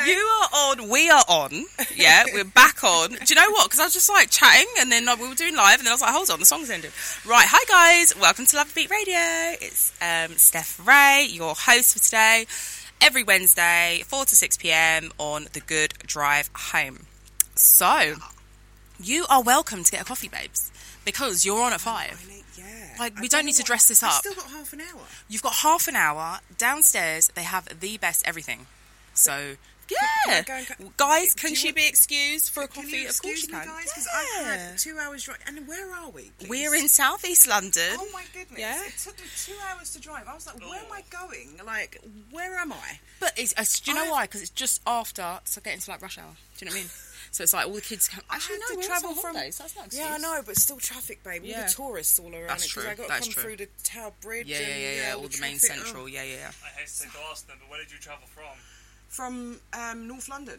Okay. You are on, we are on. Yeah, we're back on. Do you know what? Because I was just like chatting and then we were doing live and then I was like, hold on, the song's ended. Right, hi guys, welcome to Love the Beat Radio. It's Steph Ray, your host for today. Every Wednesday, 4 to 6 p.m. on The Good Drive Home. So, you are welcome to get a coffee, babes, because you're on at 5. Like, we don't need to dress this up. I've still got half an hour. You've got half an hour. Downstairs, they have the best everything. So, yeah. Guys, can she be excused for a coffee? Of course you can. Guys, because I've had 2 hours drive. And where are we, please? We're in South East London. Oh, my goodness. Yeah. It took me 2 hours to drive. I was like, where am I going? Like, where am I? But do you know why? Because it's just after, so getting to like rush hour. Do you know what I mean? So it's like all the kids come. Actually, no, we're travel from holidays. That's not excuse. Yeah, I know, but still traffic, babe. Yeah. All the tourists all around. That's true. I got to come through the Tower Bridge. Yeah. All the main central. Yeah. I hesitate to ask them, but where did you travel from? From North London.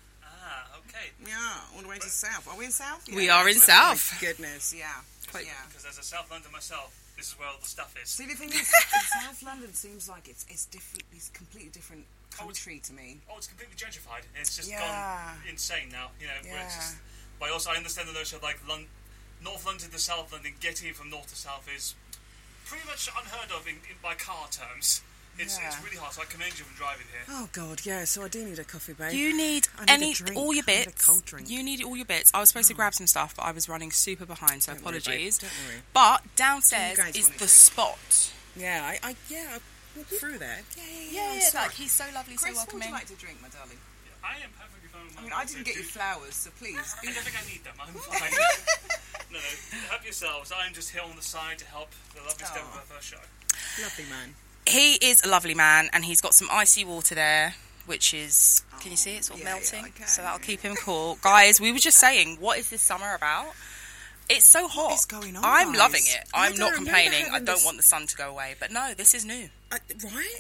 Ah, okay. Yeah, all the way to the south. Are we in south? Yeah, We are in south. My goodness, yeah. Because as a South London myself, this is where all the stuff is. See, the thing is, South London seems like it's different. It's a completely different country to me. Oh, it's completely gentrified. It's just gone insane now. You know, where it's just, but also I understand the notion of like North London to South London, getting from north to south is pretty much unheard of by car terms. It's really hard, so I commend you for driving here. Oh God, yeah. So I do need a coffee, babe. You need all your bits. I need a cold drink. You need all your bits. I was supposed to grab some stuff, but I was running super behind, so apologies. Don't worry. But downstairs is the drink? spot. Yeah, I walk through there. Yeah. Like he's so lovely, Chris, so welcoming. what would you like to drink, my darling? Yeah, I am perfectly fine with my I mean, I didn't get you flowers, so please. I don't think I need them. I'm fine. No, help yourselves. I'm just here on the side to help the lovely Steph with her first show. Lovely man. He is a lovely man, and he's got some icy water there, which is, can you see it? Sort of melting. I can. So that'll keep him cool. Guys, we were just saying, what is this summer about? It's so hot. What is going on, I'm guys? loving it. I'm not remember complaining. I having don't this- want the sun to go away. But no, this is new. Right?